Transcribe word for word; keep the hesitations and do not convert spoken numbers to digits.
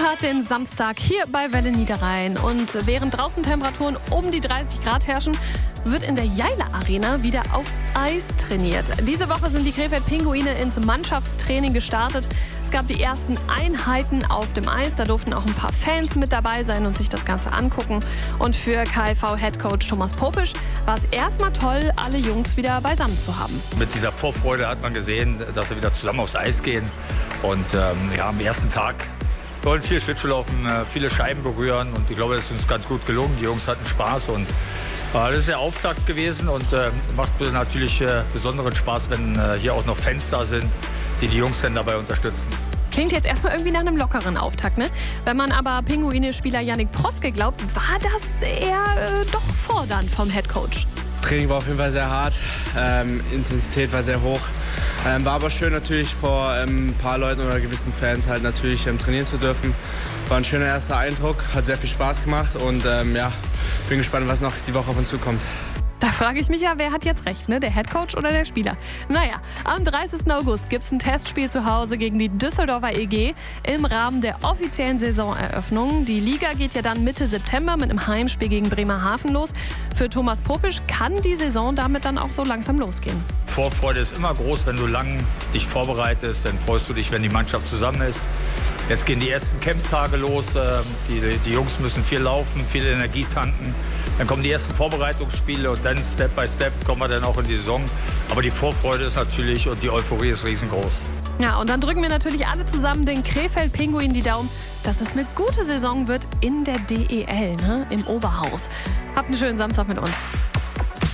hört den Samstag hier bei Welle Niederrhein. Und während draußen Temperaturen um die dreißig Grad herrschen, wird in der Jeila Arena wieder auf Eis trainiert. Diese Woche sind die Krefeld Pinguine ins Mannschaftstraining gestartet. Es gab die ersten Einheiten auf dem Eis. Da durften auch ein paar Fans mit dabei sein und sich das Ganze angucken. Und für K I V-Headcoach Thomas Popisch war es erstmal toll, alle Jungs wieder beisammen zu haben. Mit dieser Vorfreude hat man gesehen, dass sie wieder zusammen aufs Eis gehen. Und ähm, ja, am ersten Tag wollen viel Schlittschuh laufen, viele Scheiben berühren. Und ich glaube, das ist uns ganz gut gelungen. Die Jungs hatten Spaß. Und das ist der Auftakt gewesen und äh, macht natürlich äh, besonderen Spaß, wenn äh, hier auch noch Fans da sind, die die Jungs dann dabei unterstützen. Klingt jetzt erstmal irgendwie nach einem lockeren Auftakt, ne? Wenn man aber Pinguine-Spieler Yannick Proske glaubt, war das eher äh, doch fordernd vom Headcoach. Training war auf jeden Fall sehr hart, ähm, Intensität war sehr hoch. Ähm, war aber schön natürlich vor ähm, ein paar Leuten oder gewissen Fans halt natürlich ähm, trainieren zu dürfen. War ein schöner erster Eindruck, hat sehr viel Spaß gemacht und ähm, ja, bin gespannt, was noch die Woche auf uns zukommt. Da frage ich mich ja, wer hat jetzt recht, ne? Der Headcoach oder der Spieler? Naja, am dreißigsten August gibt es ein Testspiel zu Hause gegen die Düsseldorfer E G im Rahmen der offiziellen Saisoneröffnung. Die Liga geht ja dann Mitte September mit einem Heimspiel gegen Bremerhaven los. Für Thomas Popisch kann die Saison damit dann auch so langsam losgehen. Vorfreude ist immer groß, wenn du lang dich vorbereitest, dann freust du dich, wenn die Mannschaft zusammen ist. Jetzt gehen die ersten Camptage los, die, die Jungs müssen viel laufen, viel Energie tanken. Dann kommen die ersten Vorbereitungsspiele und dann Step by Step kommen wir dann auch in die Saison. Aber die Vorfreude ist natürlich und die Euphorie ist riesengroß. Ja, und dann drücken wir natürlich alle zusammen den Krefeld Pinguinen die Daumen, dass es eine gute Saison wird in der D E L, ne? Im Oberhaus. Habt einen schönen Samstag mit uns.